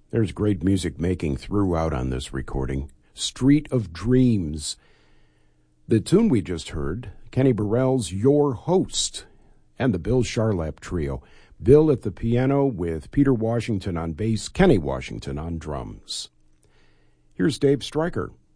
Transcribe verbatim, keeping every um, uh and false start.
There's great music making throughout on this recording. Street of Dreams. The tune we just heard, Kenny Burrell's Your Host, and the Bill Charlap Trio. Bill at the piano with Peter Washington on bass, Kenny Washington on drums. Here's Dave Stryker